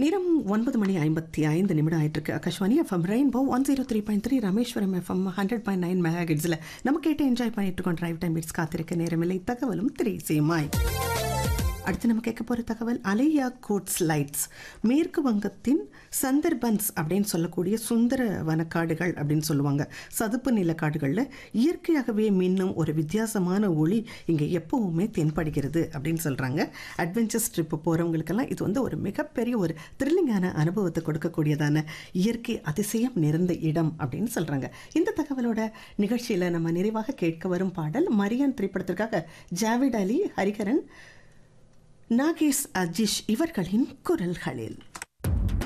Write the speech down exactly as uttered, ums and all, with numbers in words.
நேரம் ஒன்பது மணி ஐம்பத்தி ஐந்து நிமிடம் ஆயிட்டிருக்கு. Akashvani FM rainbow one zero three point three Rameswaram FM hundred point nine mega ஹெட்ஸில் நம்ம கேட்டு என்ஜாய் பண்ணிட்டு இருக்கோம். டிரைவ் டைம் பிட்ஸ் காத்திருக்க நேரமில்லை, தகவலும் திரைசேமாய். அடுத்து நம்ம கேட்க போகிற தகவல் அலையா கோட்ஸ் லைட்ஸ். மேற்கு வங்கத்தின் சந்தர்பன்ஸ் அப்படின்னு சொல்லக்கூடிய சுந்தர வனக்காடுகள் அப்படின்னு சொல்லுவாங்க. சதுப்பு நிலக்காடுகளில் இயற்கையாகவே மின்னும் ஒரு வித்தியாசமான ஒளி இங்கே எப்பவுமே தென்படுகிறது அப்படின்னு சொல்கிறாங்க. அட்வென்ச்சர்ஸ் ட்ரிப்பு போகிறவங்களுக்கெல்லாம் இது வந்து ஒரு மிகப்பெரிய ஒரு த்ரில்லிங்கான அனுபவத்தை கொடுக்கக்கூடியதான இயற்கை அதிசயம் நிறைந்த இடம் அப்படின்னு சொல்கிறாங்க. இந்த தகவலோட நிகழ்ச்சியில் நம்ம நிறைவாக கேட்க வரும் பாடல் மரியன் திரைப்படத்திற்காக ஜாவிட் அலி, ஹரிகரன், நாகேஷ் அஜிஷ் இவர்களின் குரல்களில்.